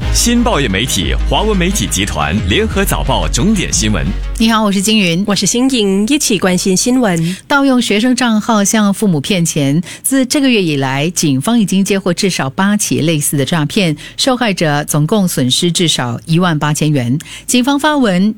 新报业媒体华文媒体集团联合早报重点新闻。 你好，我是金云， 我是新颖，一起关心新闻。 盗用学生账号向父母骗钱，自这个月以来，警方已经接获至少8起类似的诈骗，受害者总共损失至少18000元。警方发文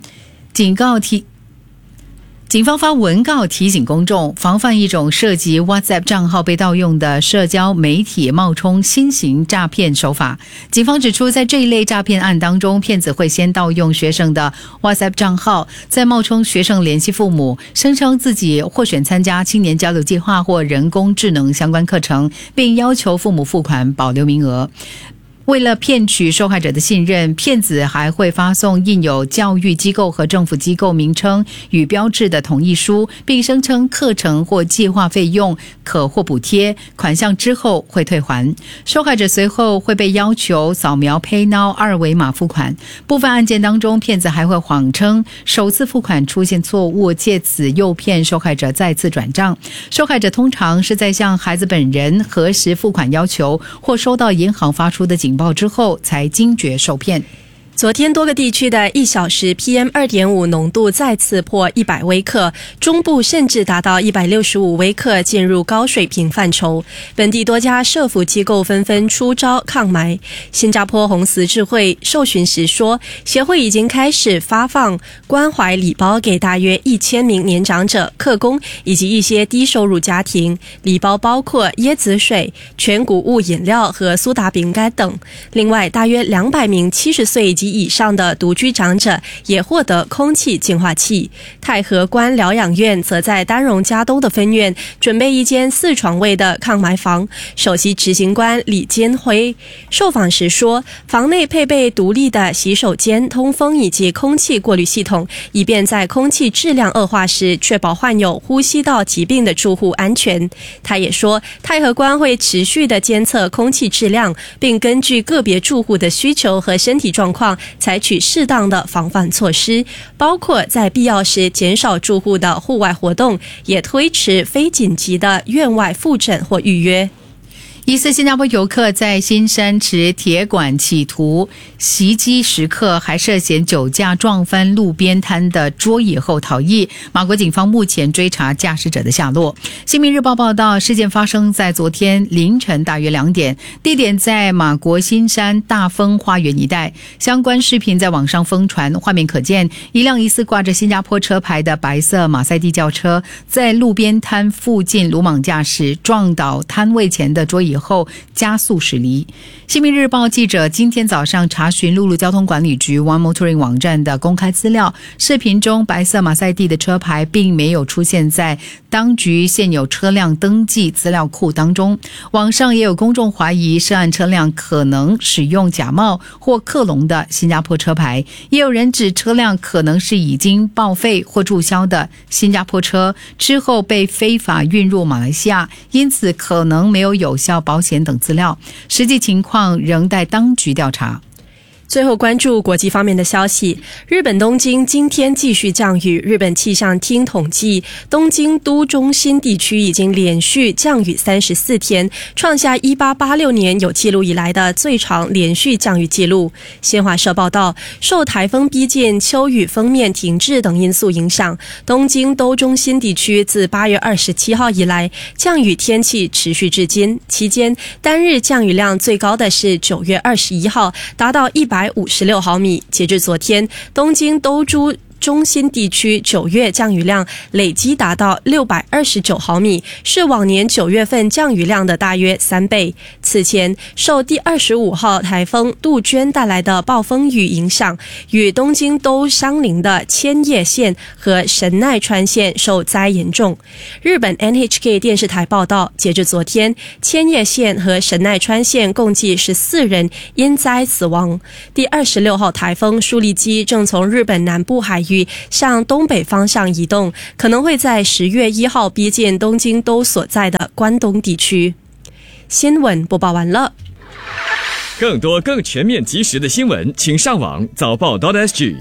提醒公众防范一种涉及 WhatsApp 账号被盗用的社交媒体冒充新型诈骗手法。警方指出，在这一类诈骗案当中，骗子会先盗用学生的 WhatsApp 账号，再冒充学生联系父母，声称自己获选参加青年交流计划或人工智能相关课程，并要求父母付款保留名额。为了骗取受害者的信任，骗子还会发送印有教育机构和政府机构名称与标志的同意书，并声称课程或计划费用可获补贴，款项之后会退还。受害者随后会被要求扫描 PayNow 2维码付款。部分案件当中，骗子还会谎称首次付款出现错误，借此诱骗受害者再次转账。受害者通常是在向孩子本人核实付款要求或收到银行发出的警报之后才惊觉受骗。 昨天多个地区的1小时 PM2.5 浓度再次破100微克，中部甚至达到165微克，进入高水平范畴。本地多家社福机构纷纷出招抗霾。新加坡红十字会受询时说，协会已经开始发放关怀礼包给大约1000名年长者、客工以及一些低收入家庭。礼包包括椰子水、全谷物饮料和苏打饼干等。另外，大约200名70岁以及以上的独居长者也获得空气净化器。太和关疗养院则在丹戎加东的分院准备一间4床位的抗霾房。首席执行官李坚辉受访时说，房内配备独立的洗手间、通风以及空气过滤系统，以便在空气质量恶化时确保患有呼吸道疾病的住户安全。他也说，太和关会持续地监测空气质量，并根据个别住户的需求和身体状况采取适当的防范措施，包括在必要时减少住户的户外活动，也推迟非紧急的院外复诊或预约。 疑似新加坡游客在新山池铁馆企图袭击食客，还涉嫌酒驾撞翻路边摊的桌椅后逃逸。马国警方目前追查驾驶者的下落。新民日报报道，事件发生在昨天凌晨大约2点，地点在马国新山大丰花园一带。相关视频在网上疯传，画面可见一辆疑似挂着新加坡车牌的白色马赛蒂轿车在路边摊附近鲁莽驾驶，撞倒摊位前的桌椅后加速驶离。新民日报记者今天早上查询陆路交通管理局 One Motoring 网站的公开资料，视频中白色马赛蒂的车牌并没有出现在当局现有车辆登记资料库当中。网上也有公众怀疑涉案车辆可能使用假冒或克隆的新加坡车牌，也有人指车辆可能是已经报废或注销的新加坡车，之后被非法运入马来西亚，因此可能没有有效保险等资料，实际情况仍待当局调查。 最后关注国际方面的消息，日本东京今天继续降雨。日本气象厅统计，东京都中心地区已经连续降雨34天，创下1886年有记录以来的最长连续降雨记录。新华社报道，受台风逼近、秋雨锋面停滞等因素影响，东京都中心地区自8月27号以来，降雨天气持续至今。期间，单日降雨量最高的是9月21号，达到156毫米。截至昨天，东京都中心地区9月降雨量累积达到629毫米，是往年9月份降雨量的大约3倍。此前，受第25号台风杜鹃带来的暴风雨影响，与东京都相邻的千叶县和神奈川县受灾严重。日本 NHK 电视台报道，截至昨天，千叶县和神奈川县共计14人因灾死亡。第26号台风舒力基正从日本南部海域向东北方向移动，可能会在10月1号逼近东京都所在的关东地区。新闻播报完了。 更多更全面及时的新闻，请上网早报 .sg。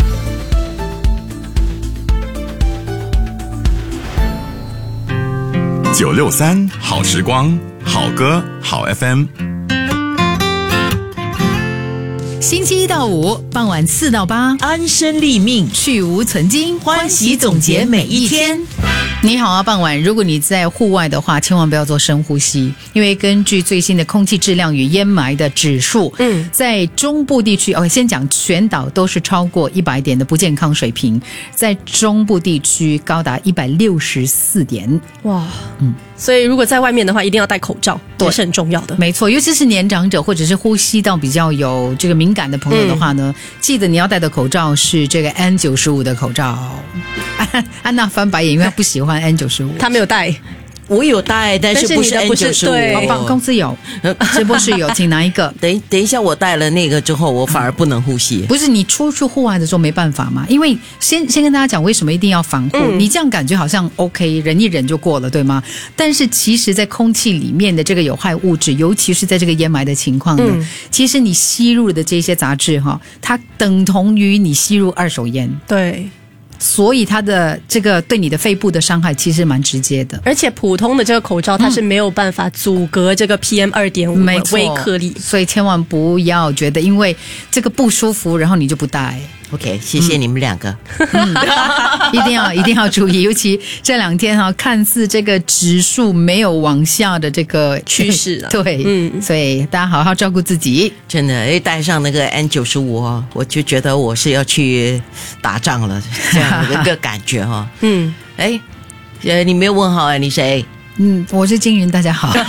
963好时光，好歌好 FM。 星期一到五傍晚4到8， 安身立命， 去无存菁， 欢喜总结每一天。 你好啊，傍晚，如果你在户外的话，千万不要做深呼吸，因为根据最新的空气质量与烟霾的指数，在中部地区，先讲全岛都是超过100点的不健康水平，在中部地区高达164点。 哇，所以如果在外面的话，一定要戴口罩，也是很重要的。 没错，尤其是年长者或者是呼吸道比较有这个敏感的朋友的话呢，记得你要戴的口罩是这个 N95 的口罩。安娜翻白眼，因为她不喜欢 N95， 她没有戴。 我有戴，但是不是 N95。 对， 公司有，直播室有，请拿一个。 等一下，我戴了那个之后，我反而不能呼吸。 不是你出去户外的时候没办法嘛？因为先跟大家讲为什么一定要防护。你这样感觉好像 OK， 忍一忍就过了，对吗？但是其实，在空气里面的这个有害物质，尤其是在这个烟霾的情况呢，其实你吸入的这些杂质它等同于你吸入二手烟。 对。 所以它的这个对你的肺部的伤害其实蛮直接的， 而且普通的这个口罩它是没有办法阻隔这个 PM2.5 的微颗粒， 所以千万不要觉得因为这个不舒服，然后你就不戴。 OK， 谢谢你们两个。 一定要注意，尤其这2天看似这个指数没有往下的这个趋势对，所以大家好好照顾自己。 真的，戴上那个 N95，我就觉得我是要去打仗了，这样的一个感觉哈。你没有问好你谁？ 我是金云，大家好。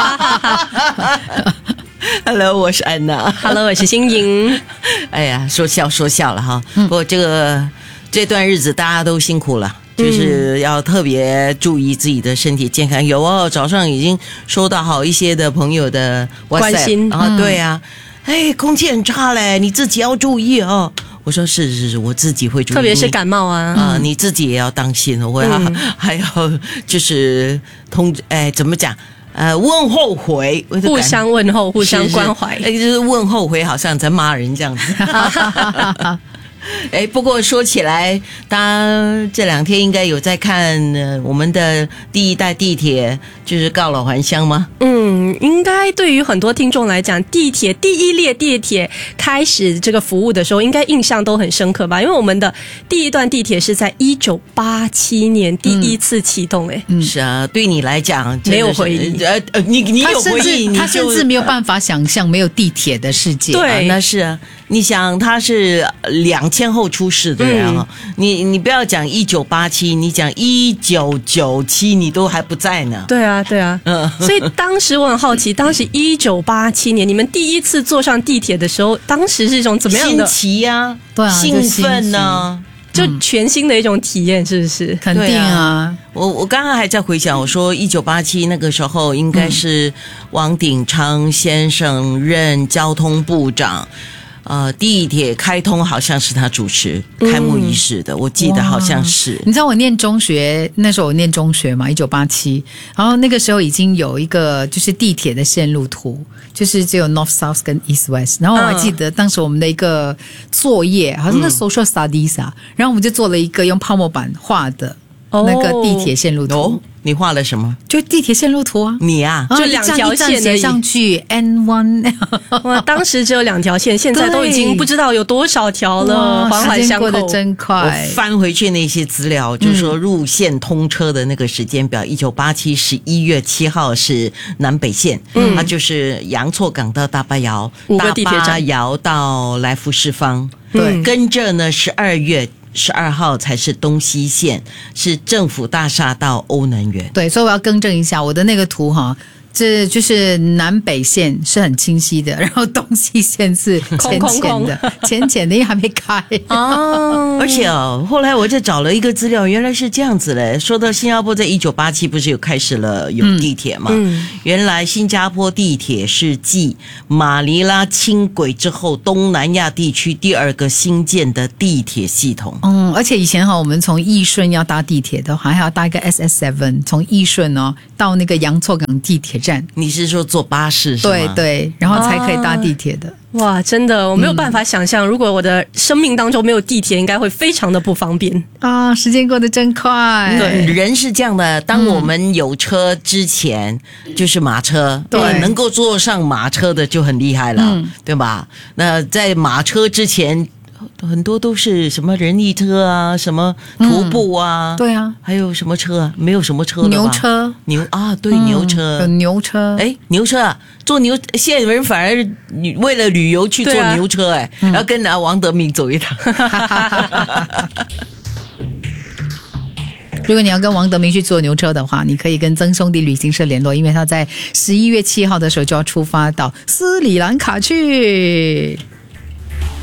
Hello， 我是安娜。 Hello， 我是新莹。 哎呀，说笑了哈。不过这段日子大家都辛苦了，就是要特别注意自己的身体健康。有早上已经收到好一些的朋友的 WhatsApp 关心啊，对啊，空气很差嘞，你自己要注意哦。我说是，我自己会注意， 特别是感冒啊， 你自己也要当心，我要还要就是怎么讲？问候回， 互相问候，互相关怀， 就是问候回，好像在骂人这样子。不过说起来，大家这2天应该有在看我们的第一代地铁，就是告老还乡吗？ 应该对于很多听众来讲，第一列地铁开始这个服务的时候，应该印象都很深刻吧？因为我们的第一段地铁是在1987年第一次启动， 是啊，对你来讲没有回忆， 你有回忆， 他甚至没有办法想象没有地铁的世界。 对， 那是啊，你想他是2000后出世的人你不要讲1987，你讲1997，你都还不在呢。 对啊，所以当时我很好奇，当时1987年你们第一次坐上地铁的时候，当时是一种怎么样的新奇啊？ 对啊， 兴奋呢？ 就全新的一种体验，是不是？ 肯定啊！ 我刚刚还在回想，我说1987那个时候应该是王鼎昌先生任交通部长。地铁开通好像是他主持开幕仪式的，我记得好像是。 你知道我念中学，那时候我念中学嘛，1987，然后那个时候已经有一个就是地铁的线路图，就是只有 North South 跟 East West。然后我还记得当时我们的一个作业，好像是 Social Studies 然后我们就做了一个用泡沫板画的那个地铁线路图。 你画了什么？ 就地铁线路图啊！ 你啊， 就2条线写上去 N1。 哇，当时只有2条线，现在都已经不知道有多少条了，环环相扣。 时间过得真快。 我翻回去那些资料，就是说入线通车的那个时间表，1987 11月7号是南北线，它就是洋错港到大巴窑 ，5个地铁站， 大巴窑到来福士方， 对， 跟着呢12月12号才是东西线，是政府大厦到欧能源。 对，所以我要更正一下我的那个图这就是南北线是很清晰的，然后东西线是浅浅的，浅浅的，因为还没开。 而且后来我就找了一个资料，原来是这样子嘞。说到新加坡在1987不是有开始了有地铁嘛？原来新加坡地铁是继马尼拉轻轨之后，东南亚地区第2个新建的地铁系统。 而且以前我们从义顺要搭地铁的话，还要搭一个 SS7， 从义顺到那个洋错港地铁站。 你是说坐巴士是吗？ 对对，然后才可以搭地铁的。 哇，真的，我没有办法想象，如果我的生命当中没有地铁，应该会非常的不方便啊！时间过得真快。 对，人是这样的，当我们有车之前，就是马车， 对， 能够坐上马车的就很厉害了，对吧？那在马车之前，很多都是什么人力车啊，什么徒步啊， 对啊， 还有什么车啊？没有什么车了吧？ 牛车， 对，牛车， 有牛车。 哎，牛车啊，坐牛，现在人反而为了旅游去坐牛车，然后跟王德明走一趟。 如果你要跟王德明去坐牛车的话，你可以跟曾兄弟旅行社联络，因为他在11月7号的时候就要出发到斯里兰卡去。